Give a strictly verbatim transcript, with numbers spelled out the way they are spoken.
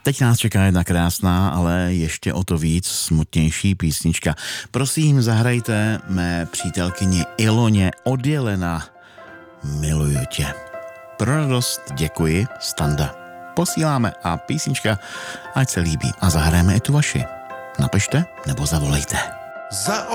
Teď nás čeká jedna krásná, ale ještě o to víc smutnější písnička. Prosím, zahrajte mé přítelkyni Iloně od Jelena Miluju tě. Pro radost děkuji, Standa. Posíláme a písnička ať se líbí a zahrajeme i tu vaši. Napište nebo zavolejte. Za